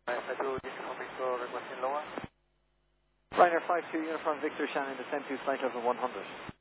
Pedro, Uniform Victor, requesting lower. Ryanair 52 Uniform Victor Shannon, descend to flight level 100.